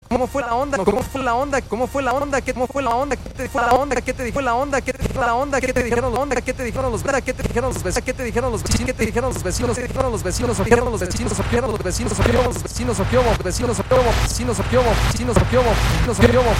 ¿Cómo fue la onda? ¿Cómo fue la onda? ¿Cómo fue la onda? ¿Cómo fue la onda? ¿Qué te dijo la onda? ¿Qué te dijo la onda? ¿Qué te dijo la onda? ¿Qué te dijeron la onda? ¿Qué te dijeron los veras? ¿Qué te dijeron los vecinos? ¿Qué te dijeron los vecinos? ¿Qué te dijeron los vecinos? ¿Qué dijeron los vecinos? ¿Qué dijeron los vecinos? ¿Qué dijeron los vecinos? ¿Qué dijeron los vecinos? ¿Qué dijeron los vecinos? ¿Qué dijeron los vecinos? ¿Qué dijeron los vecinos? ¿Qué dijeron los vecinos? ¿Qué dijeron